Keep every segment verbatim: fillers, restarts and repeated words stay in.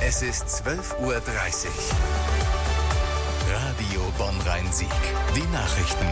Es ist zwölf Uhr dreißig. Radio Bonn-Rhein-Sieg. Die Nachrichten.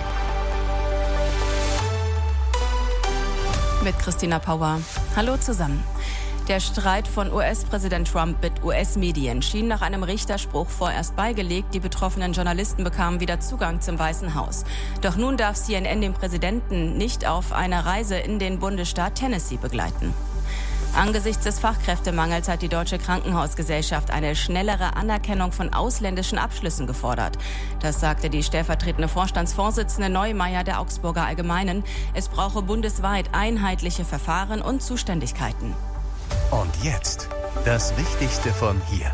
Mit Christina Pauer. Hallo zusammen. Der Streit von U S-Präsident Trump mit U S-Medien schien nach einem Richterspruch vorerst beigelegt. Die betroffenen Journalisten bekamen wieder Zugang zum Weißen Haus. Doch nun darf C N N den Präsidenten nicht auf einer Reise in den Bundesstaat Tennessee begleiten. Angesichts des Fachkräftemangels hat die Deutsche Krankenhausgesellschaft eine schnellere Anerkennung von ausländischen Abschlüssen gefordert. Das sagte die stellvertretende Vorstandsvorsitzende Neumeier der Augsburger Allgemeinen. Es brauche bundesweit einheitliche Verfahren und Zuständigkeiten. Und jetzt das Wichtigste von hier.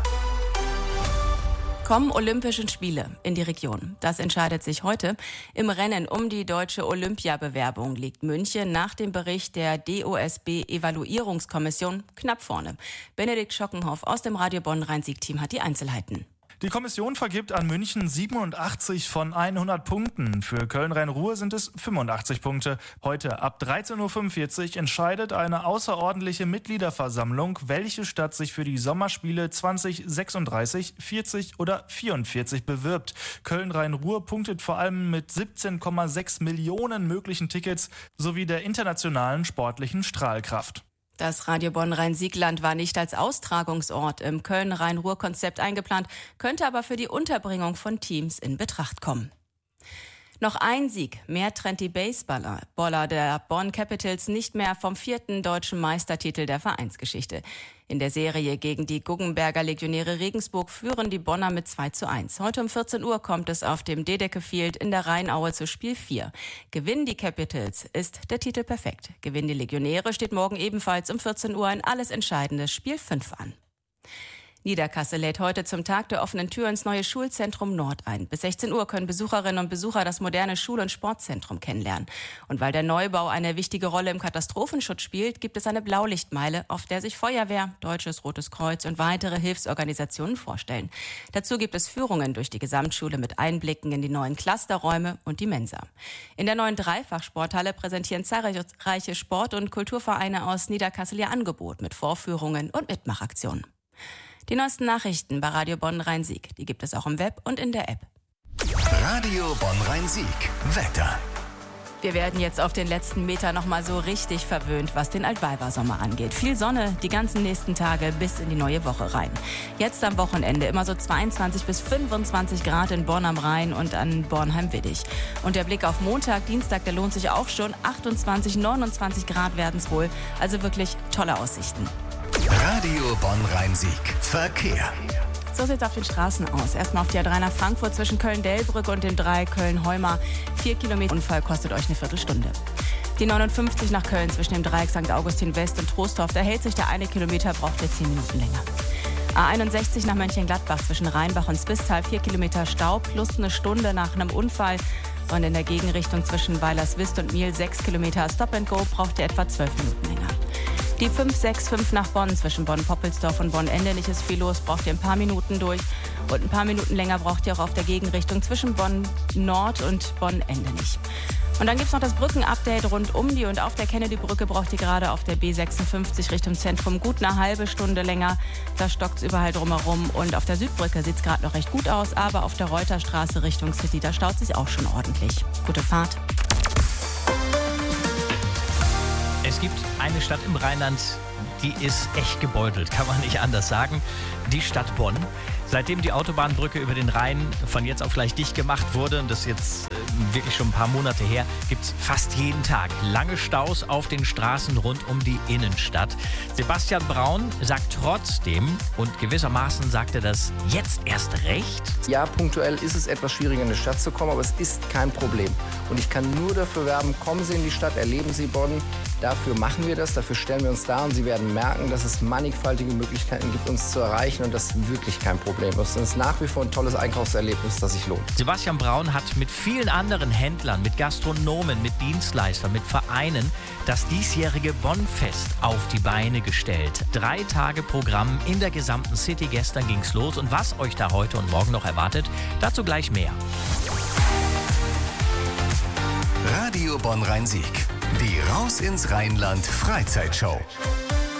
Kommen Olympischen Spiele in die Region. Das entscheidet sich heute. Im Rennen um die deutsche Olympiabewerbung liegt München nach dem Bericht der D O S B-Evaluierungskommission knapp vorne. Benedikt Schockenhoff aus dem Radio Bonn-Rhein-Sieg-Team hat die Einzelheiten. Die Kommission vergibt an München siebenundachtzig von hundert Punkten. Für Köln-Rhein-Ruhr sind es fünfundachtzig Punkte. Heute ab dreizehn Uhr fünfundvierzig entscheidet eine außerordentliche Mitgliederversammlung, welche Stadt sich für die Sommerspiele zwanzig sechsunddreißig, vierzig oder vierundvierzig bewirbt. Köln-Rhein-Ruhr punktet vor allem mit siebzehn Komma sechs Millionen möglichen Tickets sowie der internationalen sportlichen Strahlkraft. Das Radio Bonn-Rhein-Siegland war nicht als Austragungsort im Köln-Rhein-Ruhr-Konzept eingeplant, könnte aber für die Unterbringung von Teams in Betracht kommen. Noch ein Sieg, mehr trennt die Baseballer der Bonn Capitals nicht mehr vom vierten deutschen Meistertitel der Vereinsgeschichte. In der Serie gegen die Guggenberger Legionäre Regensburg führen die Bonner mit zwei zu eins. Heute um vierzehn Uhr kommt es auf dem Dedeke Field in der Rheinaue zu Spiel vier. Gewinnen die Capitals, ist der Titel perfekt. Gewinnen die Legionäre, steht morgen ebenfalls um vierzehn Uhr ein alles entscheidendes Spiel fünf an. Niederkassel lädt heute zum Tag der offenen Tür ins neue Schulzentrum Nord ein. Bis sechzehn Uhr können Besucherinnen und Besucher das moderne Schul- und Sportzentrum kennenlernen. Und weil der Neubau eine wichtige Rolle im Katastrophenschutz spielt, gibt es eine Blaulichtmeile, auf der sich Feuerwehr, Deutsches Rotes Kreuz und weitere Hilfsorganisationen vorstellen. Dazu gibt es Führungen durch die Gesamtschule mit Einblicken in die neuen Clusterräume und die Mensa. In der neuen Dreifachsporthalle präsentieren zahlreiche Sport- und Kulturvereine aus Niederkassel ihr Angebot mit Vorführungen und Mitmachaktionen. Die neuesten Nachrichten bei Radio Bonn-Rhein-Sieg, die gibt es auch im Web und in der App. Radio Bonn-Rhein-Sieg. Wetter. Wir werden jetzt auf den letzten Meter noch mal so richtig verwöhnt, was den Altweibersommer angeht. Viel Sonne die ganzen nächsten Tage bis in die neue Woche rein. Jetzt am Wochenende immer so zweiundzwanzig bis fünfundzwanzig Grad in Bonn am Rhein und an Bornheim-Widdig. Und der Blick auf Montag, Dienstag, der lohnt sich auch schon. achtundzwanzig, neunundzwanzig Grad werden es wohl. Also wirklich tolle Aussichten. Radio Bonn-Rhein-Sieg. Verkehr. So sieht es auf den Straßen aus. Erstmal auf die A drei nach Frankfurt zwischen Köln-Delbrück und dem drei Köln-Heumer. Vier Kilometer Unfall kostet euch eine Viertelstunde. Die neunundfünfzig nach Köln zwischen dem Dreieck Sankt Augustin West und Trostorf. Da hält sich der eine Kilometer, braucht ihr zehn Minuten länger. A einundsechzig nach Mönchengladbach zwischen Rheinbach und Spistal. Vier Kilometer Stau plus eine Stunde nach einem Unfall. Und in der Gegenrichtung zwischen Weilerswist und Miel sechs Kilometer Stop and Go, braucht ihr etwa zwölf Minuten länger. Die fünf sechs fünf nach Bonn zwischen Bonn-Poppelsdorf und Bonn-Endenich ist viel los, braucht ihr ein paar Minuten durch. Und ein paar Minuten länger braucht ihr auch auf der Gegenrichtung zwischen Bonn-Nord und Bonn-Endenich. Und dann gibt es noch das Brückenupdate rund um die und auf der Kennedy-Brücke braucht ihr gerade auf der B sechsundfünfzig Richtung Zentrum gut eine halbe Stunde länger. Da stockt es überall drumherum. Und auf der Südbrücke sieht es gerade noch recht gut aus, aber auf der Reuterstraße Richtung City, da staut sich auch schon ordentlich. Gute Fahrt. Es gibt eine Stadt im Rheinland, die ist echt gebeutelt, kann man nicht anders sagen. Die Stadt Bonn. Seitdem die Autobahnbrücke über den Rhein von jetzt auf gleich dicht gemacht wurde, und das ist jetzt äh, wirklich schon ein paar Monate her, gibt es fast jeden Tag lange Staus auf den Straßen rund um die Innenstadt. Sebastian Braun sagt trotzdem, und gewissermaßen sagt er das jetzt erst recht. Ja, punktuell ist es etwas schwieriger in die Stadt zu kommen, aber es ist kein Problem. Und ich kann nur dafür werben, kommen Sie in die Stadt, erleben Sie Bonn. Dafür machen wir das, dafür stellen wir uns da und Sie werden merken, dass es mannigfaltige Möglichkeiten gibt, uns zu erreichen und das ist wirklich kein Problem ist. Und es ist nach wie vor ein tolles Einkaufserlebnis, das sich lohnt. Sebastian Braun hat mit vielen anderen Händlern, mit Gastronomen, mit Dienstleistern, mit Vereinen das diesjährige Bonn-Fest auf die Beine gestellt. Drei Tage Programm in der gesamten City. Gestern ging's los. Und was euch da heute und morgen noch erwartet, dazu gleich mehr. Radio Bonn-Rhein-Sieg. Die Raus ins Rheinland Freizeitshow.